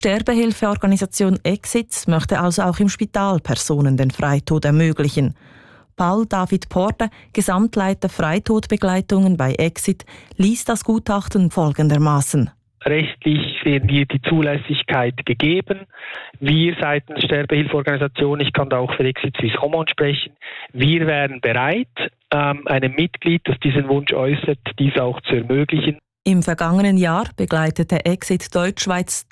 Die Sterbehilfeorganisation Exit möchte also auch im Spital Personen den Freitod ermöglichen. Paul David Porte, Gesamtleiter Freitodbegleitungen bei Exit, liest das Gutachten folgendermaßen. Rechtlich sehen wir die Zulässigkeit gegeben. Wir seitens Sterbehilfeorganisation, ich kann da auch für Exit Suisse Romande sprechen, wir wären bereit, einem Mitglied, das diesen Wunsch äußert, dies auch zu ermöglichen. Im vergangenen Jahr begleitete Exit Deutschschweiz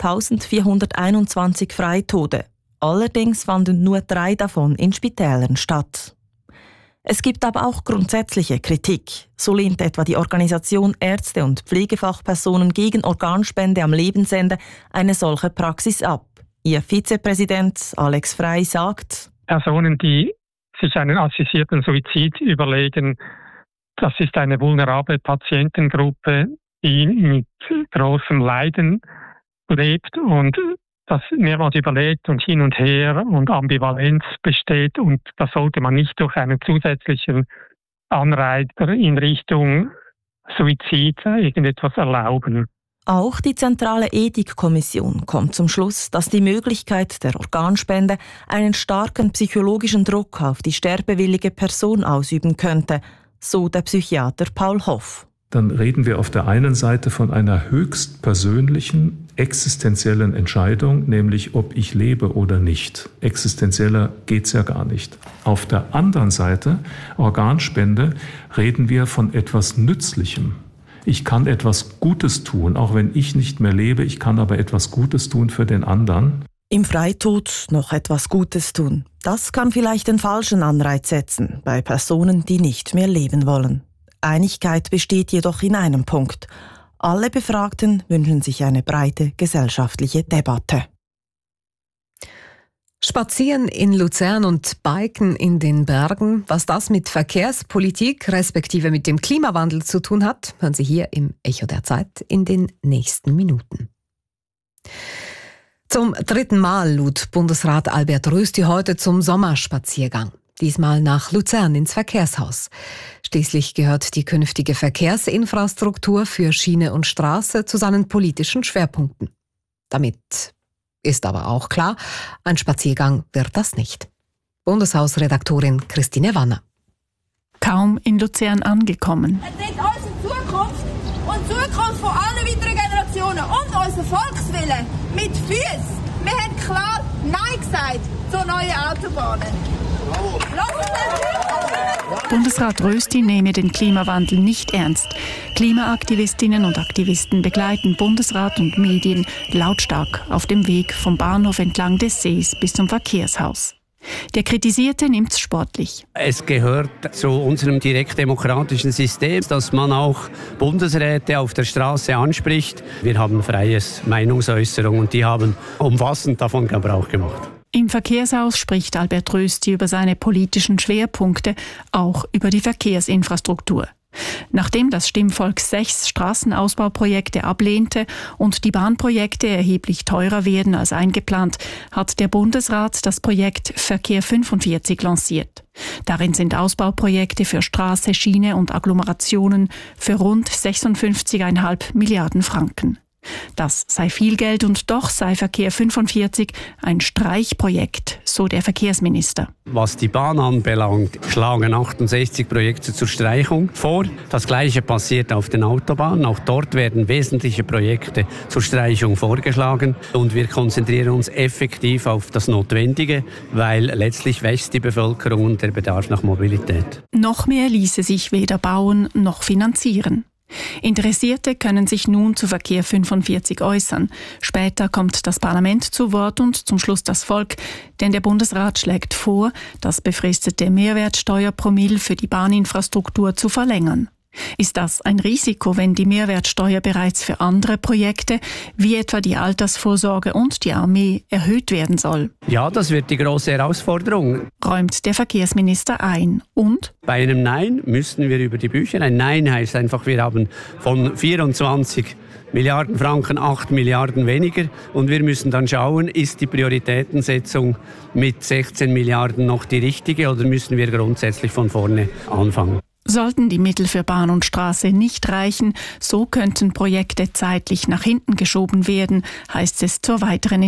1421 Freitode. Allerdings fanden nur 3 davon in Spitälern statt. Es gibt aber auch grundsätzliche Kritik. So lehnt etwa die Organisation Ärzte und Pflegefachpersonen gegen Organspende am Lebensende eine solche Praxis ab. Ihr Vizepräsident Alex Frey sagt: Personen, die sich einen assistierten Suizid überlegen, das ist eine vulnerable Patientengruppe, die mit großem Leiden lebt und das mehrmals überlegt und hin und her und Ambivalenz besteht, und das sollte man nicht durch einen zusätzlichen Anreiz in Richtung Suizid irgendetwas erlauben. Auch die Zentrale Ethikkommission kommt zum Schluss, dass die Möglichkeit der Organspende einen starken psychologischen Druck auf die sterbewillige Person ausüben könnte, so der Psychiater Paul Hoff. Dann reden wir auf der einen Seite von einer höchst persönlichen, existenziellen Entscheidung, nämlich ob ich lebe oder nicht. Existenzieller geht's ja gar nicht. Auf der anderen Seite, Organspende, reden wir von etwas Nützlichem. Ich kann etwas Gutes tun, auch wenn ich nicht mehr lebe, ich kann aber etwas Gutes tun für den anderen. Im Freitod noch etwas Gutes tun. Das kann vielleicht den falschen Anreiz setzen bei Personen, die nicht mehr leben wollen. Einigkeit besteht jedoch in einem Punkt. Alle Befragten wünschen sich eine breite gesellschaftliche Debatte. Spazieren in Luzern und Biken in den Bergen. Was das mit Verkehrspolitik respektive mit dem Klimawandel zu tun hat, hören Sie hier im Echo der Zeit in den nächsten Minuten. Zum 3. Mal lud Bundesrat Albert Rösti heute zum Sommerspaziergang. Diesmal nach Luzern ins Verkehrshaus. Schließlich gehört die künftige Verkehrsinfrastruktur für Schiene und Straße zu seinen politischen Schwerpunkten. Damit ist aber auch klar, ein Spaziergang wird das nicht. Bundeshausredaktorin Christine Wanner. Kaum in Luzern angekommen. Es geht uns um Zukunft und Zukunft von allen weiteren Generationen und unser Volkswille mit Füßen. Wir haben klar Nein gesagt zu neuen Autobahnen. Bundesrat Rösti nehme den Klimawandel nicht ernst. Klimaaktivistinnen und Aktivisten begleiten Bundesrat und Medien lautstark auf dem Weg vom Bahnhof entlang des Sees bis zum Verkehrshaus. Der Kritisierte nimmt's sportlich. Es gehört zu unserem direktdemokratischen System, dass man auch Bundesräte auf der Straße anspricht. Wir haben freies Meinungsäußerung und die haben umfassend davon Gebrauch gemacht. Im Verkehrshaus spricht Albert Rösti über seine politischen Schwerpunkte, auch über die Verkehrsinfrastruktur. Nachdem das Stimmvolk 6 Straßenausbauprojekte ablehnte und die Bahnprojekte erheblich teurer werden als eingeplant, hat der Bundesrat das Projekt Verkehr 45 lanciert. Darin sind Ausbauprojekte für Straße, Schiene und Agglomerationen für rund 56,5 Milliarden Franken. Das sei viel Geld und doch sei Verkehr 45 ein Streichprojekt, so der Verkehrsminister. Was die Bahn anbelangt, schlagen 68 Projekte zur Streichung vor. Das Gleiche passiert auf den Autobahnen. Auch dort werden wesentliche Projekte zur Streichung vorgeschlagen. Und wir konzentrieren uns effektiv auf das Notwendige, weil letztlich wächst die Bevölkerung und der Bedarf nach Mobilität. Noch mehr ließe sich weder bauen noch finanzieren. Interessierte können sich nun zu Verkehr 45 äußern. Später kommt das Parlament zu Wort und zum Schluss das Volk, denn der Bundesrat schlägt vor, das befristete Mehrwertsteuerpromille für die Bahninfrastruktur zu verlängern. Ist das ein Risiko, wenn die Mehrwertsteuer bereits für andere Projekte, wie etwa die Altersvorsorge und die Armee, erhöht werden soll? Ja, das wird die große Herausforderung, räumt der Verkehrsminister ein. Und? Bei einem Nein müssten wir über die Bücher. Ein Nein heißt einfach, wir haben von 24 Milliarden Franken 8 Milliarden weniger und wir müssen dann schauen, ist die Prioritätensetzung mit 16 Milliarden noch die richtige oder müssen wir grundsätzlich von vorne anfangen? Sollten die Mittel für Bahn und Straße nicht reichen, so könnten Projekte zeitlich nach hinten geschoben werden, heißt es zur weiteren